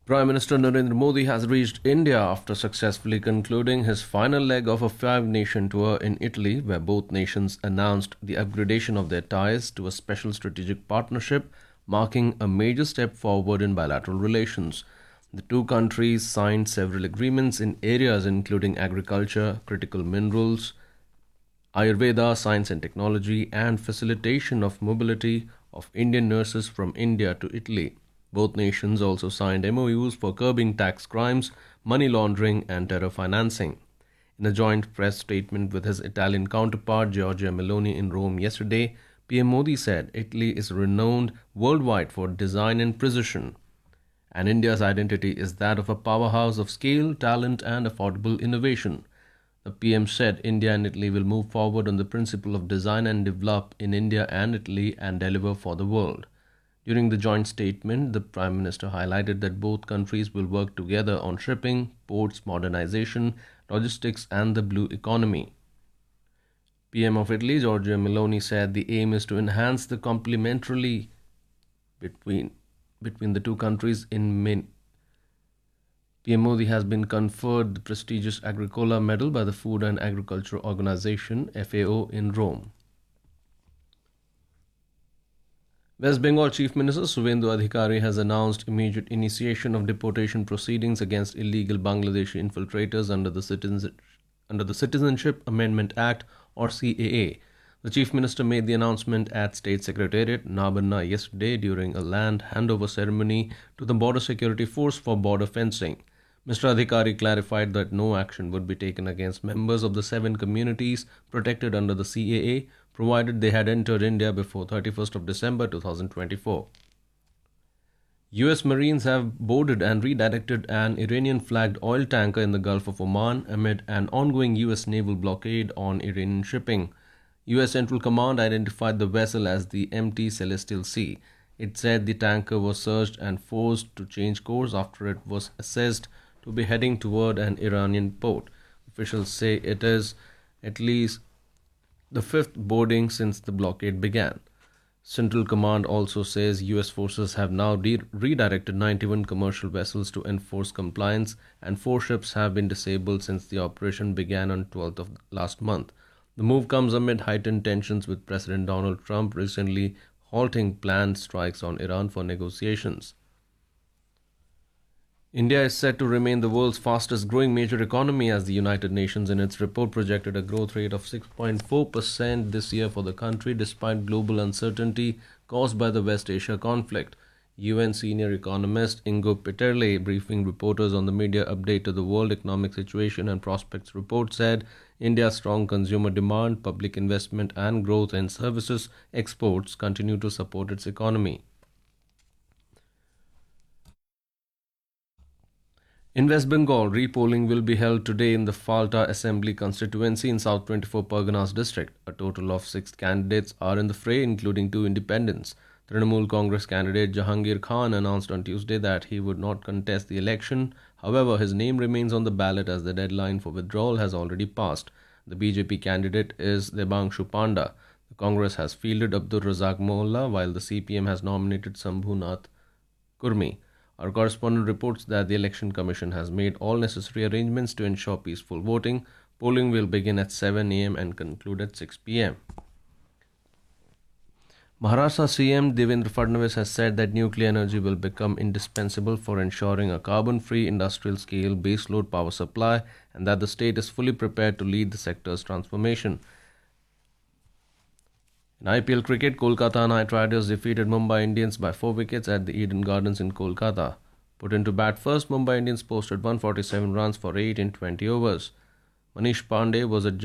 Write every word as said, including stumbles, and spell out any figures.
Prime Minister Narendra Modi has reached India after successfully concluding his final leg of a five nation tour in Italy, where both nations announced the upgradation of their ties to a special strategic partnership, marking a major step forward in bilateral relations. The two countries signed several agreements in areas including agriculture, critical minerals, Ayurveda, science and technology, and facilitation of mobility of Indian nurses from India to Italy. Both nations also signed M O Us for curbing tax crimes, money laundering, and terror financing. In a joint press statement with his Italian counterpart Giorgia Meloni in Rome yesterday, P M Modi said Italy is renowned worldwide for design and precision, and India's identity is that of a powerhouse of scale, talent, and affordable innovation. The P M said India and Italy will move forward on the principle of design and develop in India and Italy and deliver for the world. During the joint statement, the Prime Minister highlighted that both countries will work together on shipping, ports, modernization, logistics, and the blue economy. P M of Italy, Giorgia Meloni, said the aim is to enhance the complementarity between, between the two countries in main. P M Modi has been conferred the prestigious Agricola Medal by the Food and Agriculture Organization, F A O, in Rome. West Bengal Chief Minister Suvendu Adhikari has announced immediate initiation of deportation proceedings against illegal Bangladeshi infiltrators under the, Citizens- under the Citizenship Amendment Act, or C A A. The Chief Minister made the announcement at State Secretariat, Nabarna, yesterday during a land handover ceremony to the Border Security Force for border fencing. Mister Adhikari clarified that no action would be taken against members of the seven communities protected under the C A A, provided they had entered India before thirty-first of December two thousand twenty-four. U S Marines have boarded and redirected an Iranian-flagged oil tanker in the Gulf of Oman amid an ongoing U S naval blockade on Iranian shipping. U S Central Command identified the vessel as the M T Celestial Sea. It said the tanker was searched and forced to change course after it was assessed to be heading toward an Iranian port. Officials say it is at least the fifth boarding since the blockade began. Central Command also says U S forces have now de- redirected ninety-one commercial vessels to enforce compliance, and four ships have been disabled since the operation began on twelfth of last month. The move comes amid heightened tensions with President Donald Trump recently halting planned strikes on Iran for negotiations. India is set to remain the world's fastest growing major economy as the United Nations in its report projected a growth rate of six point four percent this year for the country despite global uncertainty caused by the West Asia conflict. U N senior economist Ingo Peterle, briefing reporters on the media update to the World Economic Situation and Prospects report, said India's strong consumer demand, public investment, and growth in services exports continue to support its economy. In West Bengal, repolling will be held today in the Falta Assembly constituency in South twenty-four Parganas district. A total of six candidates are in the fray, including two independents. Trinamool Congress candidate Jahangir Khan announced on Tuesday that he would not contest the election. However, his name remains on the ballot as the deadline for withdrawal has already passed. The B J P candidate is Debangshu Panda. The Congress has fielded Abdur Razak Mohalla, while the C P M has nominated Sambhunath Kurmi. Our correspondent reports that the Election Commission has made all necessary arrangements to ensure peaceful voting. Polling will begin at seven a m and conclude at six p m Maharashtra C M Devendra Fadnavis has said that nuclear energy will become indispensable for ensuring a carbon-free industrial-scale baseload power supply and that the state is fully prepared to lead the sector's transformation. In I P L cricket, Kolkata Knight Riders defeated Mumbai Indians by four wickets at the Eden Gardens in Kolkata. Put into bat first, Mumbai Indians posted one hundred forty-seven runs for eight in twenty overs. Manish Pandey was a